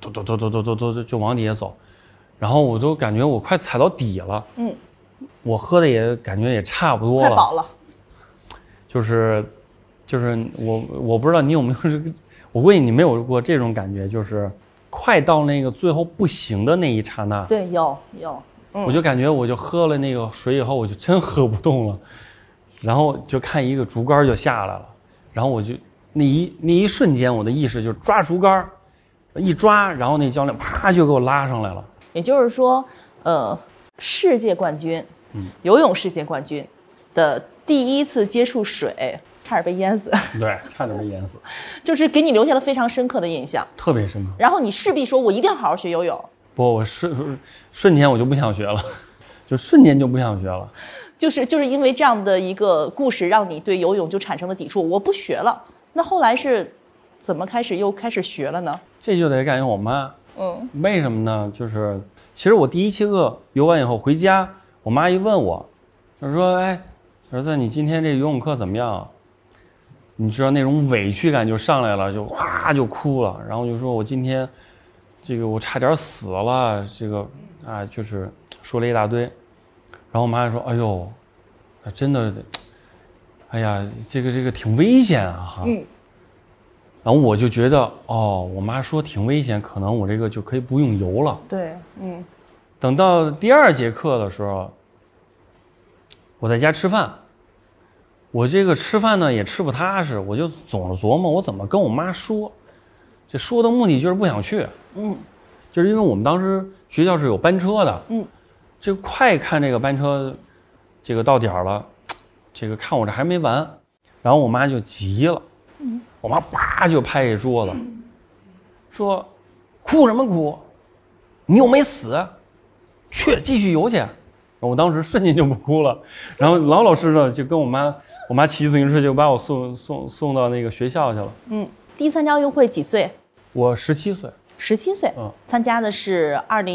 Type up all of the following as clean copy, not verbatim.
就往底下走，然后我都感觉我快踩到底了。我喝的也感觉也差不多了， 快饱了。 就是我不知道你有没有这个，我估计你没有过这种感觉，就是快到那个最后不行的那一刹那。 对，有。 我就感觉我就喝了那个水以后，我就真喝不动了，然后就看一个竹竿就下来了，然后我就那一瞬间，我的意识就抓竹竿，一抓，然后那教练啪就给我拉上来了。 也就是说，世界冠军，游泳世界冠军的第一次接触水，差点被淹死。 对，差点被淹死， 就是给你留下了非常深刻的印象， 特别深刻。 然后你势必说，我一定要好好学游泳。 不，我瞬间我就不想学了，就瞬间就不想学了。 就是因为这样的一个故事，让你对游泳就产生了抵触，我不学了。那后来是怎么又开始学了呢？ 这就得感谢我妈。为什么呢？就是其实我第一期课游完以后回家，我妈一问我，她说：“哎，儿子，你今天这游泳课怎么样？”你知道那种委屈感就上来了，就哇就哭了，然后就说我今天这个我差点死了，这个啊就是说了一大堆，然后我妈就说：“哎呦，真的，哎呀，这个挺危险啊哈。”然后我就觉得我妈说挺危险，可能我这个就可以不用游了。 对， 等到第2节课的时候，我在家吃饭，我这个吃饭呢也吃不踏实，我就总琢磨我怎么跟我妈说，这说的目的就是不想去。就是因为我们当时学校是有班车的，这个快看这个班车，这个到点了，这个看我这还没完，然后我妈就急了。我妈啪就拍一桌子，说：“哭什么哭？你又没死，去继续游去。”我当时瞬间就不哭了，然后老老实实就跟我妈骑自行车就把我送到那个学校去了。 第一次参加奥运会几岁？ 我17岁。 17岁。参加的是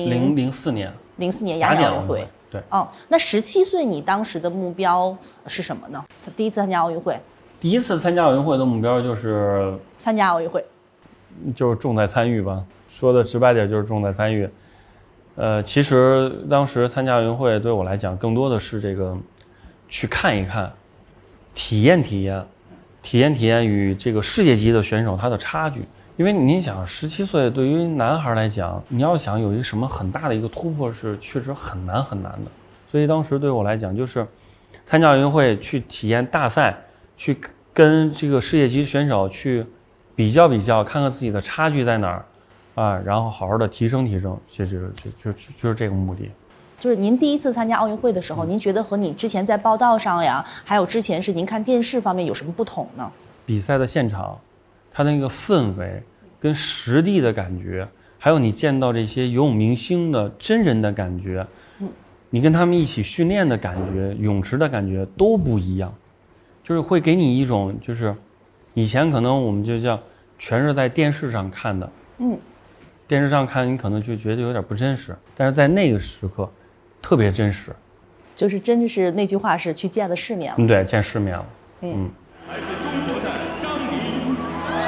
04年雅典奥运会。 对。 那17岁你当时的目标是什么呢？第一次参加奥运会。 第一次参加奥运会的目标就是参加奥运会， 就是重在参与吧。说的直白点就是重在参与。其实当时参加奥运会对我来讲，更多的是这个去看一看，体验与这个世界级的选手他的差距。因为你想，17岁对于男孩来讲，你要想有一个什么很大的一个突破是确实很难的。所以当时对我来讲，就是参加奥运会去体验大赛。去跟这个世界级选手去比较，看看自己的差距在哪儿，然后好好的提升，就是这个目的。 就是您第一次参加奥运会的时候，您觉得和你之前在报道上呀，还有之前是您看电视方面有什么不同呢？ 比赛的现场，它那个氛围跟实地的感觉，还有你见到这些游泳明星的真人的感觉，你跟他们一起训练的感觉，泳池的感觉都不一样。就是会给你一种，就是以前可能我们就叫全是在电视上看的，电视上看你可能就觉得有点不真实，但是在那个时刻特别真实， 就是真是那句话是去见了世面了。 对，见世面了。